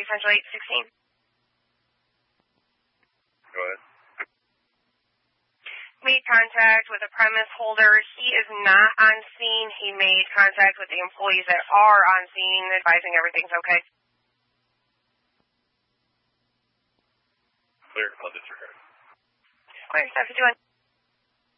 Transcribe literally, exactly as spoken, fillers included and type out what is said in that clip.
Central eight sixteen. Go ahead. Made contact with a premise holder. He is not on scene. He made contact with the employees that are on scene, advising everything's okay. Clear. I'll disregard. Clear. Stuff you doing?